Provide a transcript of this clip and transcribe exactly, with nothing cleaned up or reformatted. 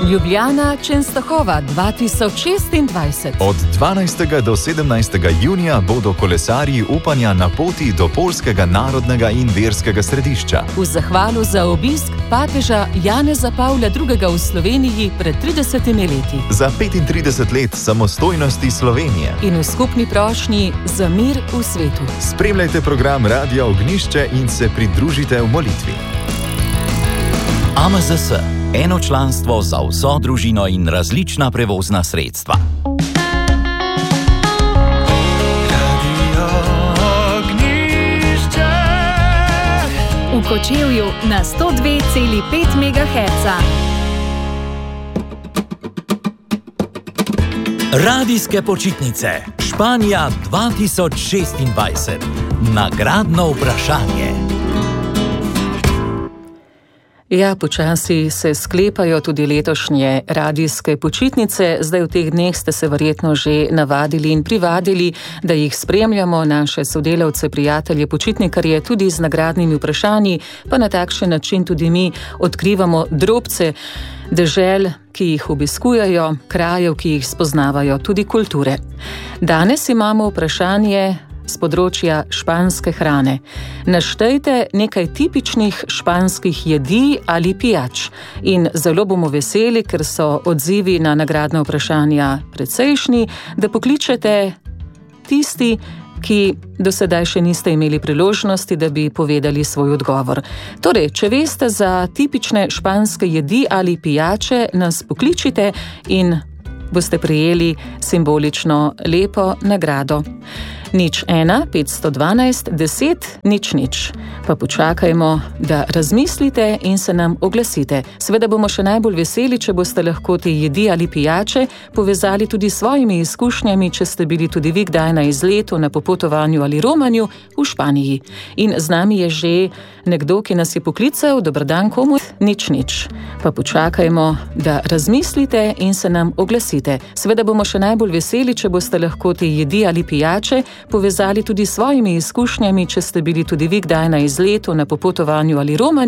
Ljubljana Częstochowa dva tisoč šestindvajset. Od dvanajstega do sedemnajstega junija bodo kolesarji upanja na poti do poljskega narodnega in verskega središča. V zahvalu za obisk papeža Janeza Pavla drugega v Sloveniji pred tridesetimi leti. Za petintrideset let samostojnosti Slovenije. In v skupni prošnji za mir v svetu. Spremljajte program Radia Ognjišče in se pridružite v molitvi. A M Z S. Eno članstvo za vso družino in različna prevozna sredstva. V Kočevju na sto dve cela pet megaherca. Radijske počitnice Španija dva tisoč šestindvajset. Nagradno vprašanje. Ja, počasi se sklepajo tudi letošnje radijske počitnice. Zdaj v teh dneh ste se verjetno že navadili in privadili, da jih spremljamo, naše sodelavce, prijatelje, počitnikarje, tudi z nagradnimi vprašanji, pa na takšen način tudi mi odkrivamo drobce dežel, ki jih obiskujejo, krajev, ki jih spoznavajo, tudi kulture. Danes imamo vprašanje z področja španske hrane. Naštejte nekaj tipičnih španskih jedi ali pijač. In zelo bomo veseli, ker so odzivi na nagradna vprašanja precejšnji, da pokličete tisti, ki do sedaj še niste imeli priložnosti, da bi povedali svoj odgovor. Torej, če veste za tipične španske jedi ali pijače, nas pokličite in boste prejeli simbolično lepo nagrado. Nič ena, petsto dvanajst, deset, nič nič. Pa počakajmo, da razmislite in se nam oglasite. Seveda bomo še najbolj veseli, če boste lahko te jedi ali pijače povezali tudi s svojimi izkušnjami, če ste bili tudi vi kdaj na izletu, na popotovanju ali romanju v Španiji. In z nami je že nekdo, ki nas je poklical. Dober dan, komu? Nič nič. Pa počakajmo, da razmislite in se nam oglasite. Seveda bomo še najbolj veseli, če boste lahko te jedi ali pijače povezali tudi s svojimi izkušnjami, če ste bili tudi vi kdaj na izletu, na popotovanju ali romanju.